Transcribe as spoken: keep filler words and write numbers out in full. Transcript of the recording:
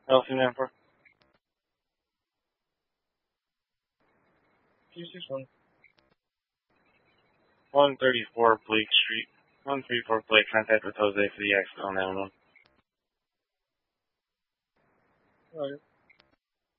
L C nine four. two six one. one thirty-four Blake Street. one thirty-four Blake, contact with Jose for the accident on that one. Alright.